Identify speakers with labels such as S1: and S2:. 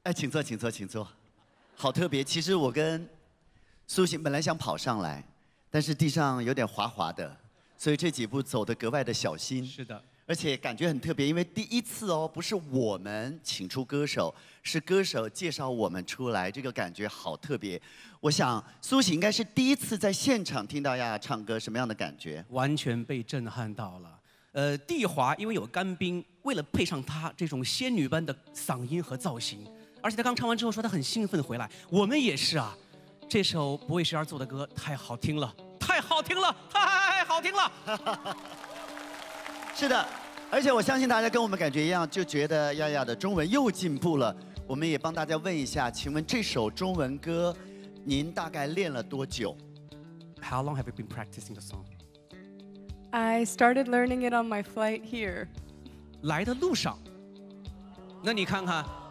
S1: 哎，请坐，请坐，请坐。好特别，其实我跟苏醒本来想跑上来，但是地上有点滑滑的，所以这几步走得格外的小心。
S2: 是的。
S1: 而且感觉很特别，因为第一次哦，不是我们请出歌手，是歌手介绍我们出来，这个感觉好特别。我想苏醒应该是第一次在现场听到亚亚唱歌，什么样的感觉？
S2: 完全被震撼到了。地华因为有干冰，为了配上她这种仙女般的嗓音和造型，而且她刚唱完之后说她很兴奋回来，我们也是啊。这首不为谁而作的歌太好听了，太好听了，太好听了。
S1: 是的，而且我相信大家跟我们感觉一样，就觉得亚亚的中文又进步了。我们也帮大家问一下，请问这首中文歌，您大概练了多久
S2: ？How long have you been practicing the song?
S3: I started learning it on my flight here.
S2: 来的路上，那你看看。